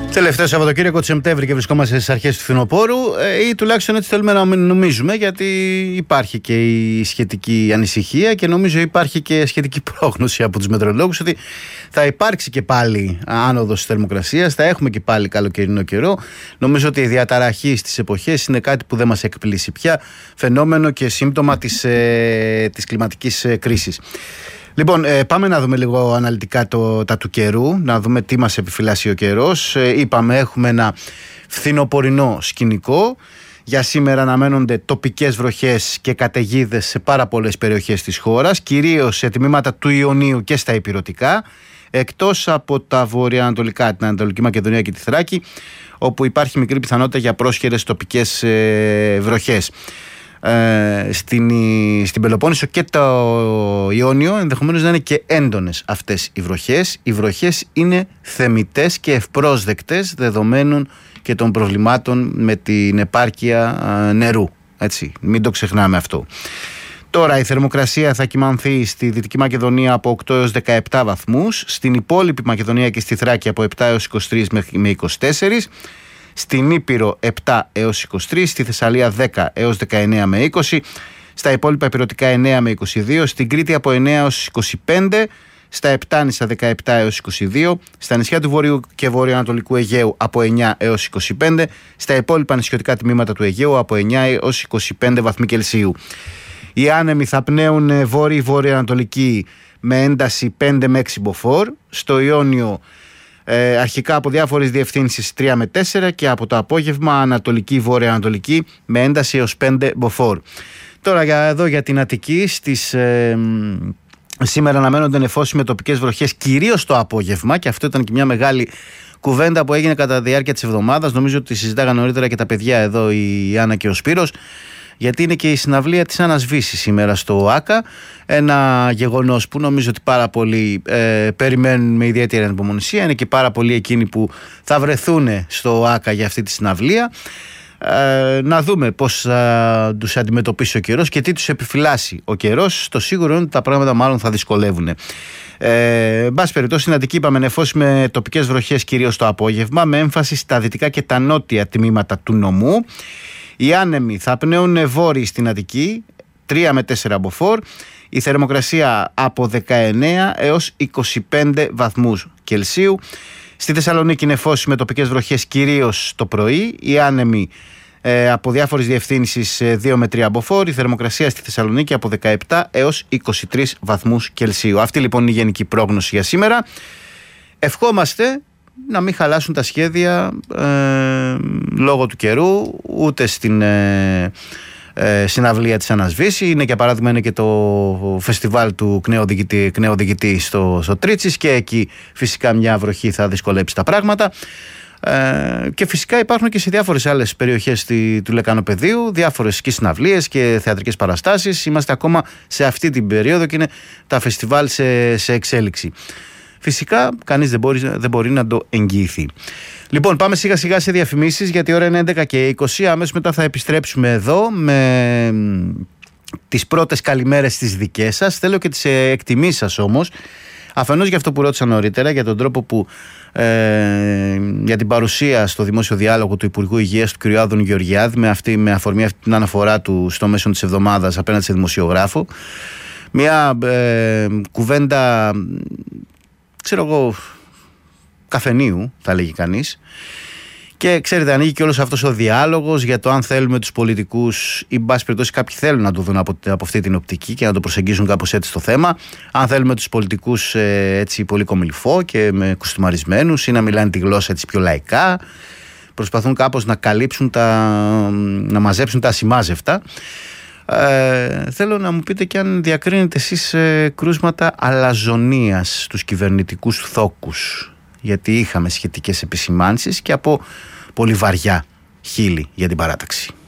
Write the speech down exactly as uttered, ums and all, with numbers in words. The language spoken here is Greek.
Τελευταίο Σαββατοκύριακο του Σεπτέμβρη και βρισκόμαστε στις αρχές του φθινοπόρου, ή τουλάχιστον έτσι θέλουμε να νομίζουμε, γιατί υπάρχει και η σχετική ανησυχία και νομίζω υπάρχει και σχετική πρόγνωση από τους μετεωρολόγους ότι θα υπάρξει και πάλι άνοδος της θερμοκρασίας, θα έχουμε και πάλι καλοκαιρινό καιρό. Νομίζω ότι η διαταραχή στις εποχές είναι κάτι που δεν μας εκπλήσει πια, φαινόμενο και σύμπτωμα της, ε, της κλιματικής ε, κρίσης. Λοιπόν, ε, πάμε να δούμε λίγο αναλυτικά το, τα του καιρού, να δούμε τι μας επιφυλάσσει ο καιρός. Ε, είπαμε, έχουμε ένα φθινοπορεινό σκηνικό. Για σήμερα αναμένονται τοπικές βροχές και καταιγίδες σε πάρα πολλές περιοχές της χώρας, κυρίως σε τμήματα του Ιωνίου και στα ηπειρωτικά, εκτός από τα βορειοανατολικά, την Ανατολική Μακεδονία και τη Θράκη, όπου υπάρχει μικρή πιθανότητα για πρόσχερες τοπικές ε, βροχές. Ε, στην, στην Πελοπόννησο και το Ιόνιο ενδεχομένως να είναι και έντονες αυτές οι βροχές. Οι βροχές είναι θεμιτές και ευπρόσδεκτες δεδομένων και των προβλημάτων με την επάρκεια ε, νερού. Έτσι, μην το ξεχνάμε αυτό. Τώρα η θερμοκρασία θα κυμανθεί στη Δυτική Μακεδονία από οκτώ έως δεκαεπτά βαθμούς, στην υπόλοιπη Μακεδονία και στη Θράκη από επτά έως είκοσι τρία με είκοσι τέσσερα, στην Ήπειρο επτά έως είκοσι τρία, στη Θεσσαλία δέκα έως δεκαεννέα με είκοσι, στα υπόλοιπα ηπειρωτικά εννέα με είκοσι δύο, στην Κρήτη από εννέα έως είκοσι πέντε, στα Επτάνησα δεκαεπτά έως είκοσι δύο, στα νησιά του Βορείου και Βορειοανατολικού Αιγαίου από εννέα έως είκοσι πέντε, στα υπόλοιπα νησιωτικά τμήματα του Αιγαίου από εννέα έως είκοσι πέντε βαθμοί Κελσίου. Οι άνεμοι θα πνέουν βόρειο-βορειοανατολική με ένταση πέντε με έξι μποφόρ, στο Ιόνιο Ε, αρχικά από διάφορες διευθύνσεις τρία με τέσσερα και από το απόγευμα ανατολική βόρεια-ανατολική με ένταση έως πέντε μποφόρ. Τώρα για, εδώ για την Αττική στις, ε, σήμερα αναμένονται νεφώσεις με τοπικές βροχές κυρίως το απόγευμα, και αυτό ήταν και μια μεγάλη κουβέντα που έγινε κατά τη διάρκεια της εβδομάδας. Νομίζω ότι συζητάγαν νωρίτερα και τα παιδιά εδώ, η Άννα και ο Σπύρος, γιατί είναι και η συναυλία της Ανασβήσης σήμερα στο ΆΚΑ, ένα γεγονός που νομίζω ότι πάρα πολλοί ε, περιμένουν με ιδιαίτερη ανυπομονησία. Είναι και πάρα πολλοί εκείνοι που θα βρεθούν στο ΆΚΑ για αυτή τη συναυλία. Ε, να δούμε πώς θα τους αντιμετωπίσει ο καιρός και τι τους επιφυλάσσει ο καιρός. Το σίγουρο είναι ότι τα πράγματα μάλλον θα δυσκολεύουν. Ε, εν πάση περιπτώσει, στην Αττική είπαμε νεφώσεις με τοπικές βροχές κυρίως το απόγευμα, με έμφαση στα δυτικά και τα νότια τμήματα του νομού. Οι άνεμοι θα πνέουν βόρειοι στην Αττική, τρία με τέσσερα μποφόρ. Η θερμοκρασία από δεκαεννέα έως είκοσι πέντε βαθμούς Κελσίου. Στη Θεσσαλονίκη νεφώσεις με τοπικές βροχές κυρίως το πρωί. Οι άνεμοι ε, από διάφορες διευθύνσεις ε, δύο με τρία μποφόρ. Η θερμοκρασία στη Θεσσαλονίκη από δεκαεπτά έως είκοσι τρεις βαθμούς Κελσίου. Αυτή λοιπόν είναι η γενική πρόγνωση για σήμερα. Ευχόμαστε να μην χαλάσουν τα σχέδια ε, λόγω του καιρού, ούτε στην ε, ε, συναυλία της Ανασβήση. Είναι για παράδειγμα είναι και το φεστιβάλ του Κνέοδικητή, Κνέοδικητή στο, στο Τρίτσις, και εκεί φυσικά μια βροχή θα δυσκολέψει τα πράγματα. Ε, και φυσικά υπάρχουν και σε διάφορες άλλες περιοχές τη, του Λεκανοπεδίου διάφορες και συναυλίες και θεατρικές παραστάσεις. Είμαστε ακόμα σε αυτή την περίοδο και είναι τα φεστιβάλ σε, σε εξέλιξη. Φυσικά κανείς δεν μπορεί, δεν μπορεί να το εγγυηθεί. Λοιπόν, πάμε σιγά σιγά σε διαφημίσεις, γιατί η ώρα είναι έντεκα και είκοσι. Αμέσως μετά θα επιστρέψουμε εδώ με τις πρώτες καλημέρες τις δικές σας. Θέλω και τις εκτιμήσεις σας όμως. Αφενός για αυτό που ρώτησα νωρίτερα, για τον τρόπο που ε, για την παρουσία στο δημόσιο διάλογο του Υπουργού Υγείας του κ. Άδωνη Γεωργιάδη, με, αυτή, με αφορμή αυτή την αναφορά του στο μέσο της εβδομάδας απέναντι σε δημοσιογράφο. Μια ε, κουβέντα, ξέρω εγώ, καφενείου θα λέγει κανείς. Και ξέρετε, ανοίγει και όλος αυτός ο διάλογος για το αν θέλουμε τους πολιτικούς, ή εν πάση περιπτώσει κάποιοι θέλουν να το δουν από, από αυτή την οπτική και να το προσεγγίσουν κάπως έτσι στο θέμα. Αν θέλουμε τους πολιτικούς ε, έτσι πολύ κομιλφό και με κουστούμαρισμένους, ή να μιλάνε τη γλώσσα έτσι πιο λαϊκά. Προσπαθούν κάπως να καλύψουν τα, να μαζέψουν τα ασημάζευτα. Ε, θέλω να μου πείτε και αν διακρίνετε εσείς ε, κρούσματα αλαζονίας στους κυβερνητικούς θόκους, γιατί είχαμε σχετικές επισημάνσεις και από πολύ βαριά χείλη για την παράταξη.